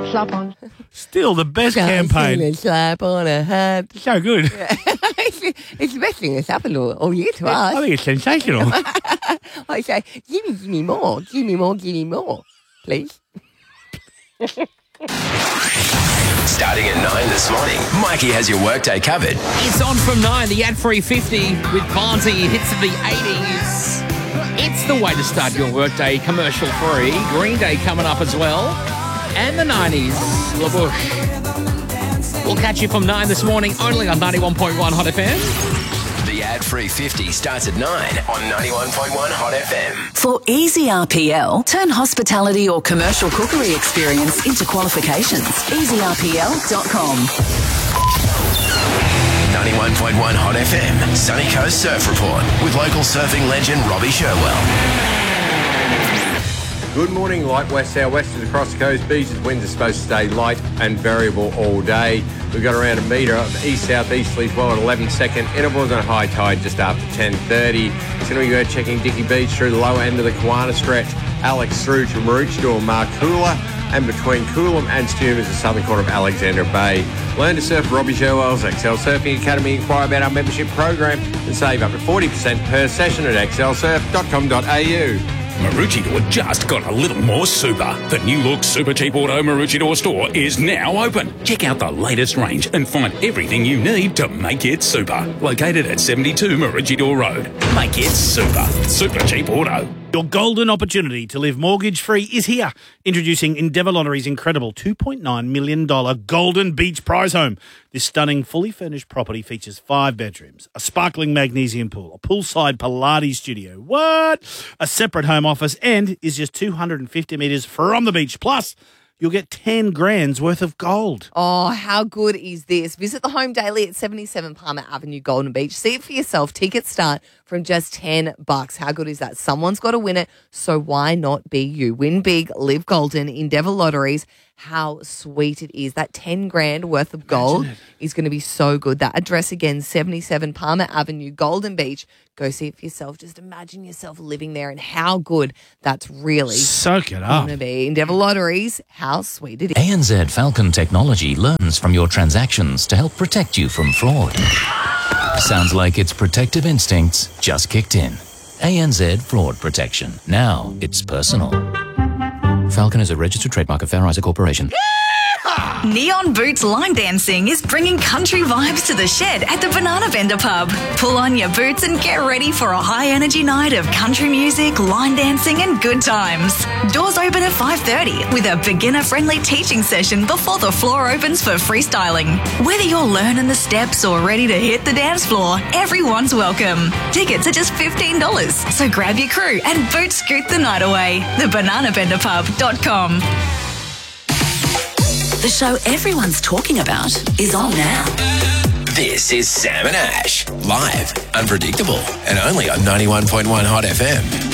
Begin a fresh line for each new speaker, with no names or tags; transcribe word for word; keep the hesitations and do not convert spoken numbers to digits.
slap on.
Still the best campaign.
A slap on a hat.
So good.
it's, it's the best thing that's happened all, all year to us.
I think it's sensational.
I say, give me, give me more, give me more, give me more, please.
Starting at nine this morning, Mikey has your workday covered.
It's on from nine, the ad-free fifty with Barnsley hits of the eighties. It's the way to start your workday, commercial-free. Green Day coming up as well. And the nineties, LaBouche. We'll catch you from nine this morning, only on ninety-one point one Hot F M.
The ad-free fifty starts at nine on ninety-one point one Hot F M.
For easy R P L, turn hospitality or commercial cookery experience into qualifications. easy R P L dot com.
ninety-one point one Hot F M, Sunny Coast Surf Report with local surfing legend Robbie Sherwell.
Good morning, light west, southwesters across the coast. Beaches winds are supposed to stay light and variable all day. We've got around a metre of east-southeasterly flow at eleven second intervals and a high tide just after ten thirty. It's going to be good checking Dicky Beach through the lower end of the Kiwana stretch. Alex through to Maroochydore and Marcoola, and between Coolum and Stume is the southern corner of Alexandra Bay. Learn to surf Robbie Sherwell's Excel Surfing Academy. Inquire about our membership program and save up to forty percent per session at excel surf dot com dot a u.
Maroochydore just got a little more super. The new look Super Cheap Auto Maroochydore store is now open. Check out the latest range and find everything you need to make it super. Located at seventy-two Maroochydore Road. Make it super. Super Cheap Auto.
Your golden opportunity to live mortgage-free is here. Introducing Endeavour Lottery's incredible two point nine million dollars Golden Beach prize home. This stunning, fully furnished property features five bedrooms, a sparkling magnesium pool, a poolside Pilates studio, what? A separate home office, and is just two hundred fifty metres from the beach. Plus, you'll get ten grand's worth of gold.
Oh, how good is this? Visit the Home Daily at seventy-seven Palmer Avenue, Golden Beach. See it for yourself. Tickets start from just ten bucks. How good is that? Someone's got to win it, so why not be you? Win big, live golden. Endeavour Lotteries. How sweet it is. That ten grand worth of gold is going to be so good. That address again, seventy-seven Palmer Avenue, Golden Beach. Go see it for yourself. Just imagine yourself living there and how good that's really
Soak it up.
going to be. Endeavour Lotteries, how sweet it is.
A N Z Falcon Technology learns from your transactions to help protect you from fraud. Sounds like its protective instincts just kicked in. A N Z Fraud Protection. Now it's personal. Falcon is a registered trademark of Fair Isaac Corporation.
Neon Boots Line Dancing is bringing country vibes to the shed at the Banana Vendor Pub. Pull on your boots and get ready for a high-energy night of country music, line dancing and good times. Doors open at five thirty with a beginner-friendly teaching session before the floor opens for freestyling. Whether you're learning the steps or ready to hit the dance floor, everyone's welcome. Tickets are just fifteen dollars, so grab your crew and boot scoot the night away. the banana vendor pub dot com. The show everyone's talking about is on now.
This is Sam and Ash, live, unpredictable, and only on ninety-one point one Hot F M.